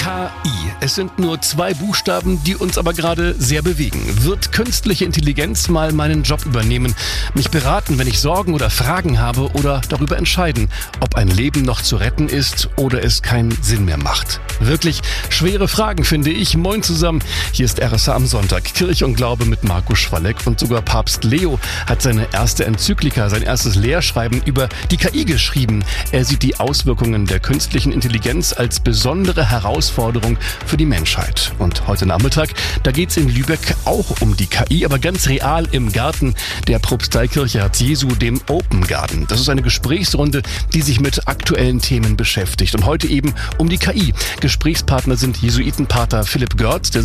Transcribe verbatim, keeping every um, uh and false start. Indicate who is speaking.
Speaker 1: K I. Es sind nur zwei Buchstaben, die uns aber gerade sehr bewegen. Wird künstliche Intelligenz mal meinen Job übernehmen, mich beraten, wenn ich Sorgen oder Fragen habe oder darüber entscheiden, ob ein Leben noch zu retten ist oder es keinen Sinn mehr macht? Wirklich schwere Fragen, finde ich. Moin zusammen, hier ist R S A am Sonntag. Kirche und Glaube mit Marco Schwalleck und sogar Papst Leo hat seine erste Enzyklika, sein erstes Lehrschreiben über die K I geschrieben. Er sieht die Auswirkungen der künstlichen Intelligenz als besondere Herausforderung für die Menschheit. Und heute Nachmittag, da geht's in Lübeck auch um die K I, aber ganz real im Garten der Propsteikirche Herz Jesu, dem Open Garden. Das ist eine Gesprächsrunde, die sich mit aktuellen Themen beschäftigt. Und heute eben um die K I. Gesprächspartner sind Jesuitenpater Philipp Görz, der